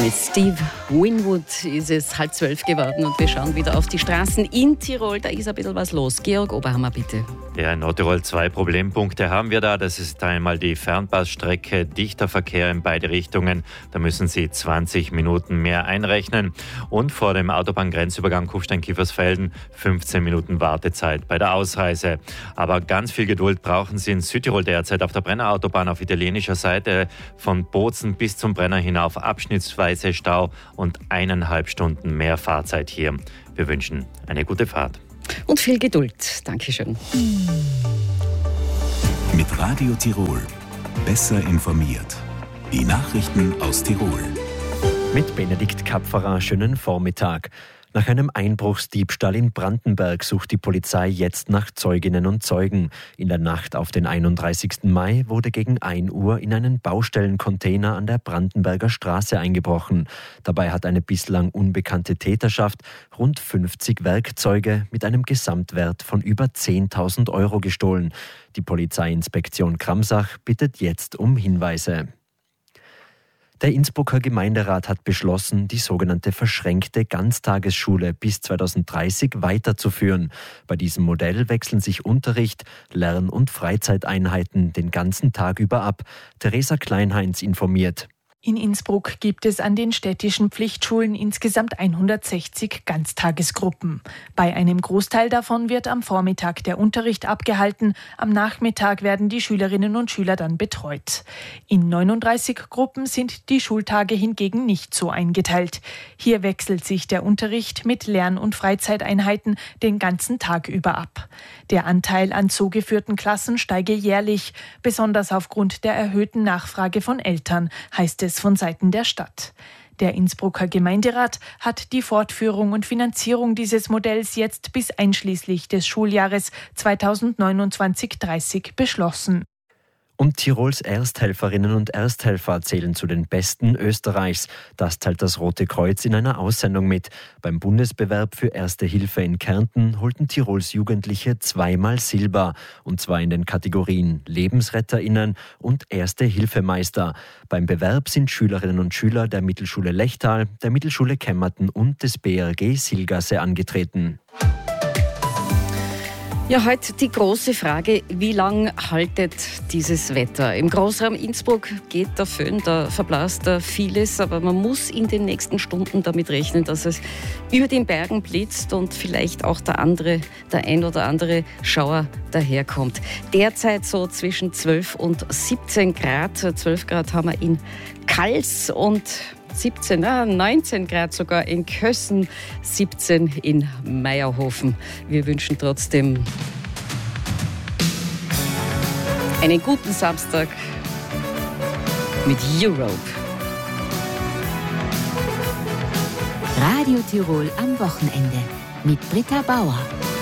Mit Steve Winwood ist es 11:30 geworden und wir schauen wieder auf die Straßen in Tirol. Da ist ein bisschen was los. Georg Oberhammer, bitte. Ja, in Nordtirol 2 Problempunkte haben wir da. Das ist einmal die Fernpassstrecke, dichter Verkehr in beide Richtungen. Da müssen Sie 20 Minuten mehr einrechnen. Und vor dem Autobahngrenzübergang Kufstein-Kiefersfelden 15 Minuten Wartezeit bei der Ausreise. Aber ganz viel Geduld brauchen Sie in Südtirol derzeit auf der Brennerautobahn auf italienischer Seite von Bozen bis zum Brenner hinauf abschnittsweise Stau und 1,5 Stunden mehr Fahrzeit hier. Wir wünschen eine gute Fahrt. Und viel Geduld. Dankeschön. Mit Radio Tirol. Besser informiert. Die Nachrichten aus Tirol. Mit Benedikt Kapferer, schönen Vormittag. Nach einem Einbruchsdiebstahl in Brandenberg sucht die Polizei jetzt nach Zeuginnen und Zeugen. In der Nacht auf den 31. Mai wurde gegen 1 Uhr in einen Baustellencontainer an der Brandenberger Straße eingebrochen. Dabei hat eine bislang unbekannte Täterschaft rund 50 Werkzeuge mit einem Gesamtwert von über 10.000 Euro gestohlen. Die Polizeiinspektion Kramsach bittet jetzt um Hinweise. Der Innsbrucker Gemeinderat hat beschlossen, die sogenannte verschränkte Ganztagesschule bis 2030 weiterzuführen. Bei diesem Modell wechseln sich Unterricht, Lern- und Freizeiteinheiten den ganzen Tag über ab. Theresa Kleinheinz informiert. In Innsbruck gibt es an den städtischen Pflichtschulen insgesamt 160 Ganztagesgruppen. Bei einem Großteil davon wird am Vormittag der Unterricht abgehalten, am Nachmittag werden die Schülerinnen und Schüler dann betreut. In 39 Gruppen sind die Schultage hingegen nicht so eingeteilt. Hier wechselt sich der Unterricht mit Lern- und Freizeiteinheiten den ganzen Tag über ab. Der Anteil an so geführten Klassen steige jährlich, besonders aufgrund der erhöhten Nachfrage von Eltern, heißt es von Seiten der Stadt. Der Innsbrucker Gemeinderat hat die Fortführung und Finanzierung dieses Modells jetzt bis einschließlich des Schuljahres 2029/30 beschlossen. Und Tirols Ersthelferinnen und Ersthelfer zählen zu den Besten Österreichs. Das teilt das Rote Kreuz in einer Aussendung mit. Beim Bundesbewerb für Erste Hilfe in Kärnten holten Tirols Jugendliche 2-mal Silber. Und zwar in den Kategorien LebensretterInnen und Erste-Hilfemeister. Beim Bewerb sind Schülerinnen und Schüler der Mittelschule Lechtal, der Mittelschule Kemmerten und des BRG Silgasse angetreten. Ja, heute die große Frage, wie lang haltet dieses Wetter? Im Großraum Innsbruck geht der Föhn, da verblasst er vieles, aber man muss in den nächsten Stunden damit rechnen, dass es über den Bergen blitzt und vielleicht auch der ein oder andere Schauer daherkommt. Derzeit so zwischen 12 und 17 Grad. 12 Grad haben wir in Kals und 19 Grad sogar in Kössen, 17 in Meierhofen. Wir wünschen trotzdem einen guten Samstag mit Europe. Radio Tirol am Wochenende mit Britta Bauer.